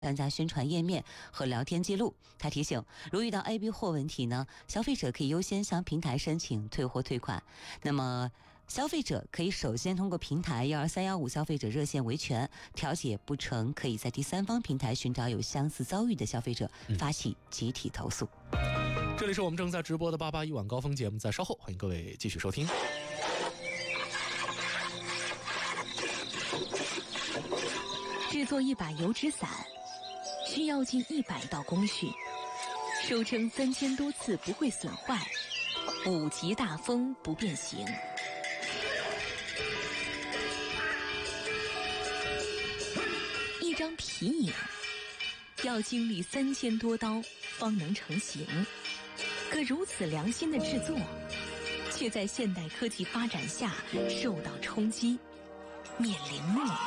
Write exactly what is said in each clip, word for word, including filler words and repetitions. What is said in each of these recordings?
参加宣传页面和聊天记录。他提醒，如遇到 A B 货问题呢，消费者可以优先向平台申请退货退款。那么消费者可以首先通过平台幺二三幺五消费者热线维权，调解不成，可以在第三方平台寻找有相似遭遇的消费者，发起集体投诉。 嗯、这里是我们正在直播的八八一晚高峰节目，在稍后欢迎各位继续收听。 制作一把油纸伞需要近一百道工序，收称三千多次不会损坏，五级大风不变形。一张皮影要经历三千多刀方能成型，可如此良心的制作，却在现代科技发展下受到冲击，面临没落。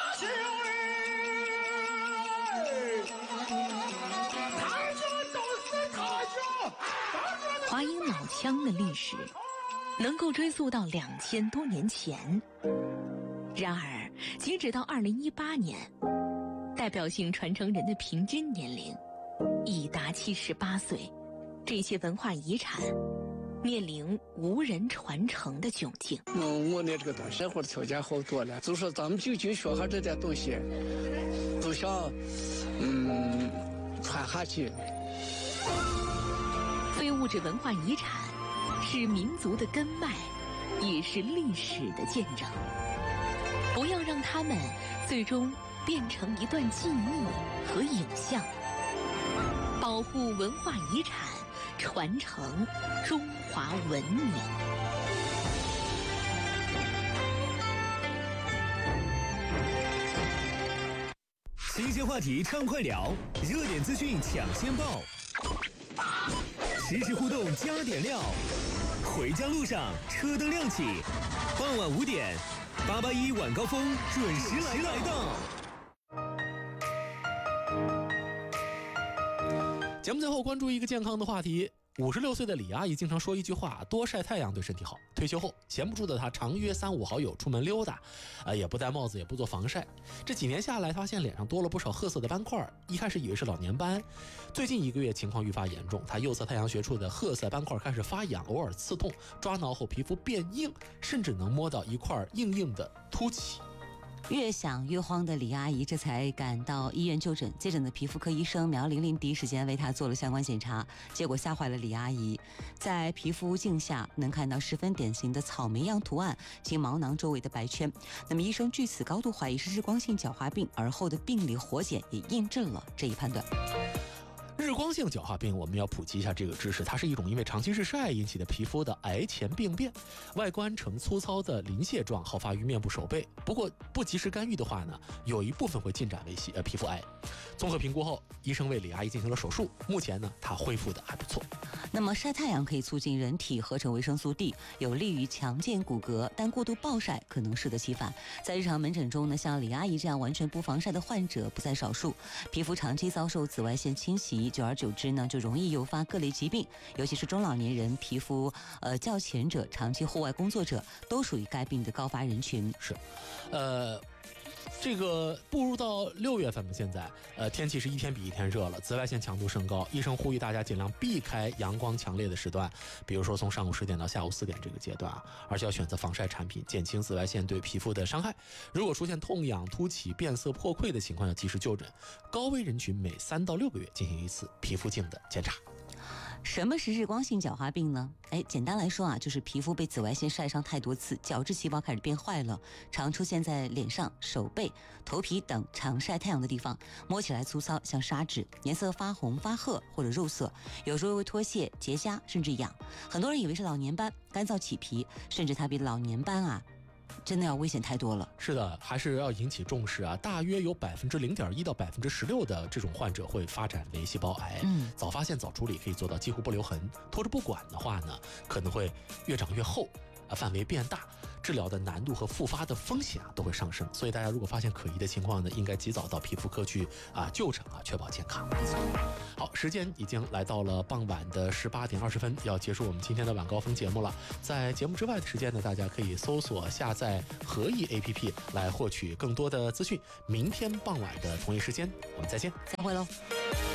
华阴老腔的历史能够追溯到两千多年前，然而截止到二零一八年，代表性传承人的平均年龄已达七十八岁，这些文化遗产面临无人传承的窘境。 嗯，我那这个东西或者条件好多了，就说咱们就就学下这点东西，都想嗯传下去。 非物质文化遗产是民族的根脉，也是历史的见证。不要让它们最终变成一段记忆和影像。保护文化遗产，传承中华文明。 新鲜话题畅快聊，热点资讯抢先报，实时互动加点料。回家路上车灯亮起，傍晚五点，八八一晚高峰准时来来到。 节目最后关注一个健康的话题。五十六岁的李阿姨经常说一句话：多晒太阳对身体好。退休后，闲不住的她常约三五好友出门溜达，呃，也不戴帽子，也不做防晒。这几年下来，发现脸上多了不少褐色的斑块，一开始以为是老年斑，最近一个月情况愈发严重，她右侧太阳穴处的褐色斑块开始发痒，偶尔刺痛，抓挠后皮肤变硬，甚至能摸到一块硬硬的凸起。 越想越慌的李阿姨这才赶到医院就诊，接诊的皮肤科医生苗玲玲第一时间为她做了相关检查，结果吓坏了李阿姨。在皮肤镜下能看到十分典型的草莓样图案及毛囊周围的白圈，那么医生据此高度怀疑是日光性角化病，而后的病理活检也印证了这一判断。 日光性角化病，我们要普及一下这个知识，它是一种因为长期日晒引起的皮肤的癌前病变，外观呈粗糙的鳞屑状，好发于面部手背。不过不及时干预的话呢，有一部分会进展为呃皮肤癌。综合评估后，医生为李阿姨进行了手术，目前呢，她恢复的还不错。 那么晒太阳可以促进人体合成维生素 D， 有利于强健骨骼，但过度暴晒可能适得其反。在日常门诊中呢，像李阿姨这样完全不防晒的患者不在少数，皮肤长期遭受紫外线侵袭，久而久之呢，就容易诱发各类疾病，尤其是中老年人、皮肤呃较浅者、长期户外工作者，都属于该病的高发人群。 是，呃。这个步入到六月份嘛，现在呃天气是一天比一天热了，紫外线强度升高，医生呼吁大家尽量避开阳光强烈的时段，比如说从上午十点到下午四点这个阶段啊，而且要选择防晒产品，减轻紫外线对皮肤的伤害。如果出现痛痒、凸起、变色、破溃的情况，要及时就诊。高危人群每三到六个月进行一次皮肤镜的检查。 什么是日光性角化病呢？哎，简单来说啊，就是皮肤被紫外线晒伤太多次，角质细胞开始变坏了，常出现在脸上、手背、头皮等常晒太阳的地方，摸起来粗糙，像砂纸，颜色发红、发褐或者肉色，有时候会脱屑、结痂，甚至痒。很多人以为是老年斑，干燥起皮，甚至它比老年斑啊真的要危险太多了。 是的，还是要引起重视啊！大约有百分之零点一到百分之十六的这种患者会发展为细胞癌。嗯，早发现早处理可以做到几乎不留痕，拖着不管的话呢，可能会越长越厚，啊，范围变大。 治疗的难度和复发的风险啊都会上升。所以大家如果发现可疑的情况呢，应该及早到皮肤科去啊就诊啊，确保健康。好，时间已经来到了傍晚的十八点二十分，要结束我们今天的晚高峰节目了。在节目之外的时间呢，大家可以搜索下载合意 A P P 来获取更多的资讯。明天傍晚的同一时间，我们再见， 再会喽。